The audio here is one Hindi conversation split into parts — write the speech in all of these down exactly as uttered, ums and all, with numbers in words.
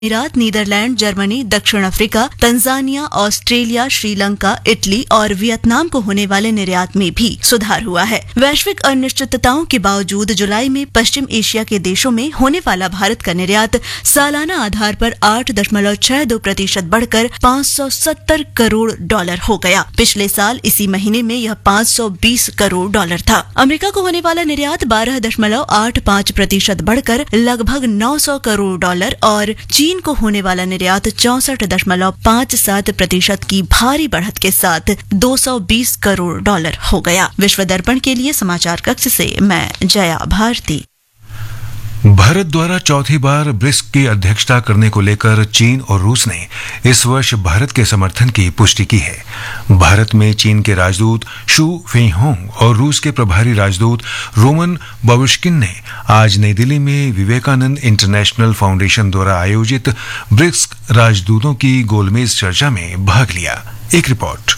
अमीरात, नीदरलैंड, जर्मनी, दक्षिण Africa, Tanzania, Australia, Sri Lanka, Italy और वियतनाम को होने वाले निर्यात में भी सुधार हुआ है। वैश्विक अनिश्चितताओं के बावजूद जुलाई में पश्चिम एशिया के देशों में होने वाला भारत का निर्यात सालाना आधार पर आठ दशमलव छह दो प्रतिशत बढ़कर पाँच सौ सत्तर करोड़ डॉलर हो गया। पिछले साल इसी महीने में यह पाँच सौ बीस करोड़ डॉलर था। अमेरिका को होने वाला निर्यात बारह दशमलव आठ पाँच प्रतिशत बढ़कर लगभग नौ सौ करोड़ डॉलर और चीन को होने वाला निर्यात चौसठ दशमलव पाँच सात प्रतिशत की भारी बढ़त के साथ दो सौ बीस करोड़ डॉलर हो गया। विश्व दर्पण के लिए समाचार कक्ष से मैं जया भारती। भारत द्वारा चौथी बार ब्रिक्स की अध्यक्षता करने को लेकर चीन और रूस ने इस वर्ष भारत के समर्थन की पुष्टि की है। भारत में चीन के राजदूत शू फेइहोंग और रूस के प्रभारी राजदूत रोमन बाबुश्किन ने आज नई दिल्ली में विवेकानंद इंटरनेशनल फाउंडेशन द्वारा आयोजित ब्रिक्स राजदूतों की गोलमेज चर्चा में भाग लिया। एक रिपोर्ट।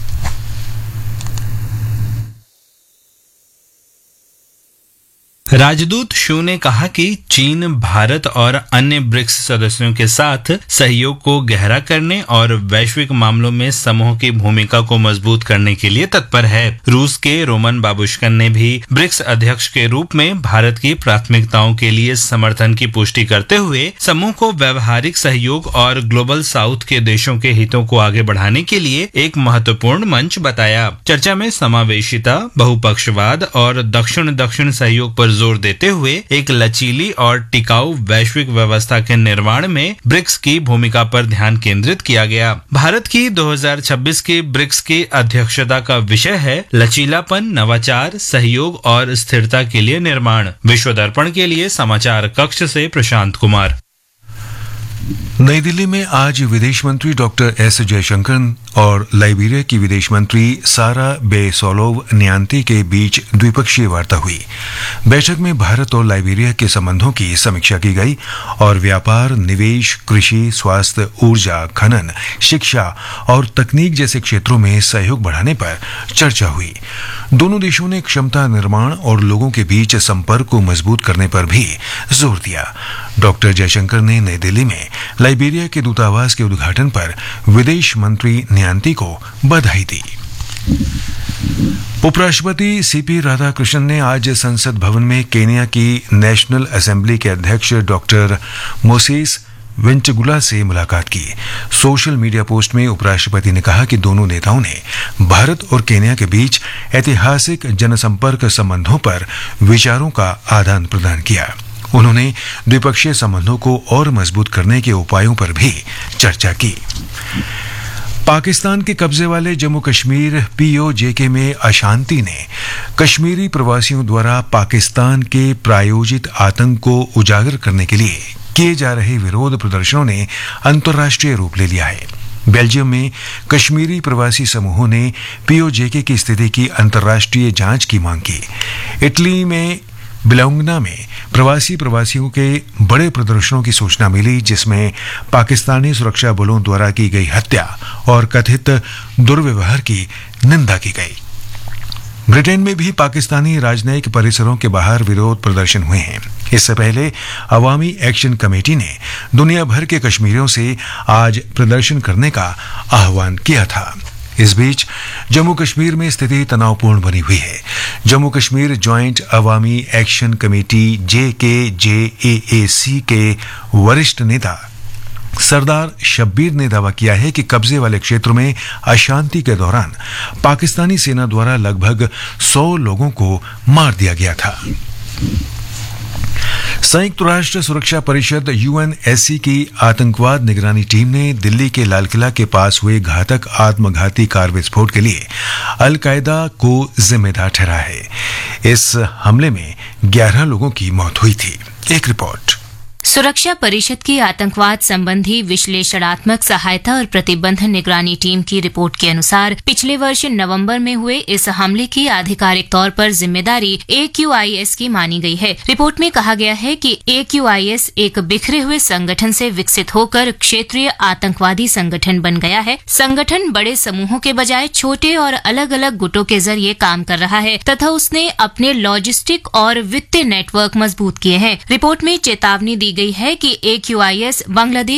राजदूत शू ने कहा कि चीन भारत और अन्य ब्रिक्स सदस्यों के साथ सहयोग को गहरा करने और वैश्विक मामलों में समूह की भूमिका को मजबूत करने के लिए तत्पर है। रूस के रोमन बाबुश्किन ने भी ब्रिक्स अध्यक्ष के रूप में भारत की प्राथमिकताओं के लिए समर्थन की पुष्टि करते हुए समूह को व्यावहारिक सहयोग और ग्लोबल साउथ के देशों के हितों को आगे बढ़ाने के लिए एक महत्वपूर्ण मंच बताया। चर्चा में समावेशिता, बहुपक्षवाद और दक्षिण दक्षिण सहयोग पर जोर देते हुए एक लचीली और टिकाऊ वैश्विक व्यवस्था के निर्माण में ब्रिक्स की भूमिका पर ध्यान केंद्रित किया गया। भारत की दो हज़ार छब्बीस की ब्रिक्स की अध्यक्षता का विषय है लचीलापन, नवाचार, सहयोग और स्थिरता के लिए निर्माण। विश्व दर्पण के लिए समाचार कक्ष से प्रशांत कुमार। नई दिल्ली में आज विदेश मंत्री डॉक्टर एस जयशंकर और लाइबेरिया की विदेश मंत्री सारा बेसोलोव न्यांती के बीच द्विपक्षीय वार्ता हुई। बैठक में भारत और लाइबेरिया के संबंधों की समीक्षा की गई और व्यापार, निवेश, कृषि, स्वास्थ्य, ऊर्जा, खनन, शिक्षा और तकनीक जैसे क्षेत्रों में सहयोग बढ़ाने पर चर्चा हुई। दोनों देशों ने क्षमता निर्माण और लोगों के बीच संपर्क को मजबूत करने पर भी जोर दिया। डॉक्टर जयशंकर ने नई दिल्ली में लाइबेरिया के दूतावास के उद्घाटन पर विदेश मंत्री न्यांती को बधाई दी। उपराष्ट्रपति सीपी राधाकृष्णन ने आज संसद भवन में केन्या की नेशनल असेंबली के अध्यक्ष डॉक्टर मोसेस वेंचगुला से मुलाकात की। सोशल मीडिया पोस्ट में उपराष्ट्रपति ने कहा कि दोनों नेताओं ने भारत और केन्या के बीच ऐतिहासिक जनसंपर्क संबंधों पर विचारों का आदान प्रदान किया। उन्होंने द्विपक्षीय संबंधों को और मजबूत करने के उपायों पर भी चर्चा की। पाकिस्तान के कब्जे वाले जम्मू कश्मीर पीओजेके में अशांति ने कश्मीरी प्रवासियों द्वारा पाकिस्तान के प्रायोजित आतंक को उजागर करने के लिए किए जा रहे विरोध प्रदर्शनों ने अंतर्राष्ट्रीय रूप ले लिया है। बेल्जियम में कश्मीरी प्रवासी समूहों ने पीओजेके की स्थिति की अंतर्राष्ट्रीय जांच की मांग की। इटली में बिलोंगना में प्रवासी प्रवासियों के बड़े प्रदर्शनों की सूचना मिली, जिसमें पाकिस्तानी सुरक्षा बलों द्वारा की गई हत्या और कथित दुर्व्यवहार की निंदा की गई। ब्रिटेन में भी पाकिस्तानी राजनयिक परिसरों के बाहर विरोध प्रदर्शन हुए हैं। इससे पहले अवामी एक्शन कमेटी ने दुनिया भर के कश्मीरियों से आज प्रदर्शन करने का आह्वान किया था। इस बीच जम्मू कश्मीर में स्थिति तनावपूर्ण बनी हुई है। जम्मू कश्मीर ज्वाइंट अवामी एक्शन कमेटी जे के जे ए ए सी के वरिष्ठ नेता सरदार शब्बीर ने दावा किया है कि कब्जे वाले क्षेत्रों में अशांति के दौरान पाकिस्तानी सेना द्वारा लगभग सौ लोगों को मार दिया गया था। संयुक्त राष्ट्र सुरक्षा परिषद यूएनएससी की आतंकवाद निगरानी टीम ने दिल्ली के लाल किला के पास हुए घातक आत्मघाती कार विस्फोट के लिए अल कायदा को जिम्मेदार ठहराया है। इस हमले में ग्यारह लोगों की मौत हुई थी। एक रिपोर्ट। सुरक्षा परिषद की आतंकवाद संबंधी विश्लेषणात्मक सहायता और प्रतिबंध निगरानी टीम की रिपोर्ट के अनुसार पिछले वर्ष नवंबर में हुए इस हमले की आधिकारिक तौर पर जिम्मेदारी ए क्यू आई एस की मानी गई है। रिपोर्ट में कहा गया है कि ए क्यू आई एस एक बिखरे हुए संगठन से विकसित होकर क्षेत्रीय आतंकवादी संगठन बन गया है। संगठन बड़े समूहों के बजाय छोटे और अलग अलग गुटों के जरिए काम कर रहा है तथा उसने अपने लॉजिस्टिक और वित्तीय नेटवर्क मजबूत किए हैं। रिपोर्ट में चेतावनी दी गई है कि ए क्यू आई एस बांग्लादेश